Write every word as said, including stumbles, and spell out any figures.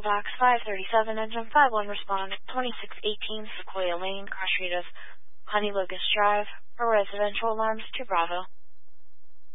Box five thirty-seven, Engine five one, respond. twenty-six eighteen Sequoia Lane, cross street of Honey Locust Drive. For residential alarms to Bravo.